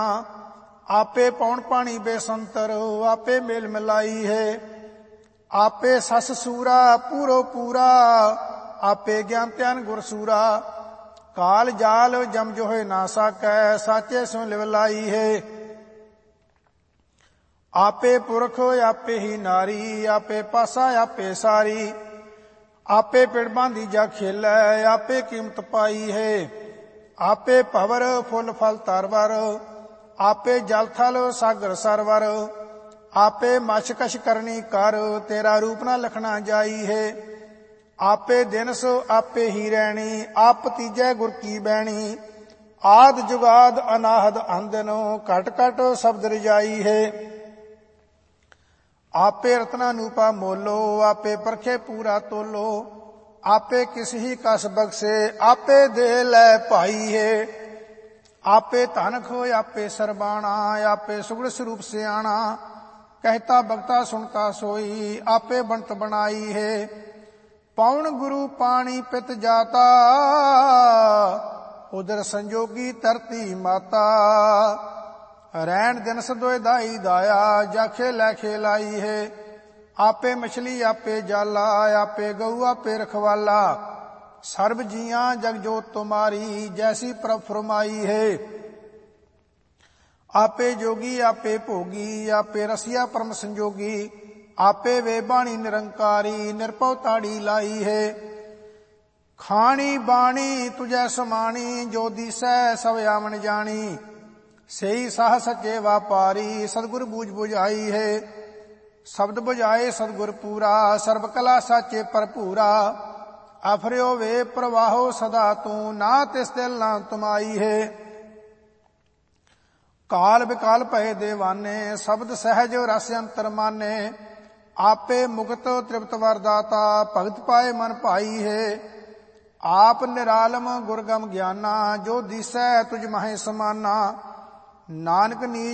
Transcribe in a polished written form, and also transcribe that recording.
आपे पौन पानी बेसंतर आपे मेल मिलाई है। आपे सस सूरा पूरो पूरा आपे ज्ञान त्यान गुर सूरा। काल जाल जम जोहे ना साकै साचे सो लिवलाई है। आपे पुरख आपे ही नारी आपे पासा आपे सारी। आपे पिड़ बांधी जा खेलै आपे कीमत पाई है। आपे भवर फुल फल तरवर आपे जल थल सागर सरवर। आपे मछ कछ करनी कर तेरा रूप ना लखना जाई है। आपे दिनस आपे ही रहनी आप तीजै गुर की बैणी। आद जुगाद अनाहद अंदनो घट घट शब्द रजाई है। आपे रत्ना नूपा मोलो आपे परखे पूरा तोलो। आपे किस ही कस बख्शे आपे दे लै भाई है। आपे धन खो आपे सरबाणा आपे सुगड़ स्वरूप सियाणा। कहता बगता सुनता सोई आपे बनत बनाई है। पौन गुरु पानी पित जाता उदर संजोगी धरती माता। रैन दिन सदोए दाई दाया जाखे लै खेलाई है। आपे मछली आपे जाला आपे गऊ आपे रखवाला। सर्व जियां जगजोत तुम्हारी जैसी प्रभ फरमाई है। आपे जोगी आपे भोगी आपे रसिया परम संजोगी। आपे वे बाणी निरंकारी निरपव ताड़ी लाई है। खानी बाणी तुझै समानी जो दिसै सब आमन जानी। सही साह सच्चे व्यापारी सदगुर बूझ बुझाई है। शब्द बुझाए सदगुर पूरा सर्व कला साचे भरपूरा। अफरियो वे प्रवाहो सदा तू ना तिस दिल ना तुमाई है। काल विकाल भय देवाने शब्द सहज रस अंतर माने। आपे मुक्त तृप्त वरदाता भगत पाए मन पाई है। आप निरालम गुरगम ज्ञाना जो दिसै तुझ माहे समाना। नानक नी